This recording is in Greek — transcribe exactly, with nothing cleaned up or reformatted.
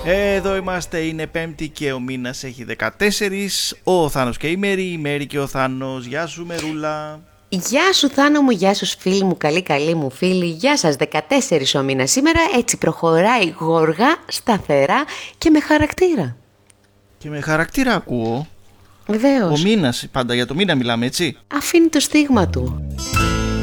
Εδώ είμαστε, είναι Πέμπτη και ο μήνας έχει δεκατέσσερα. Ο Θάνος και η Μέρη, η Μέρη και ο Θάνος. Γεια σου Μερούλα. Γεια σου Θάνο μου, γεια σου φίλοι μου, καλή καλή μου φίλοι. Γεια σας, δεκατέσσερα ο μήνας σήμερα, έτσι προχωράει γοργά, σταθερά και με χαρακτήρα. Και με χαρακτήρα ακούω. Βεβαίως. Ο μήνας, πάντα για το μήνα μιλάμε, έτσι. Αφήνει το στίγμα του.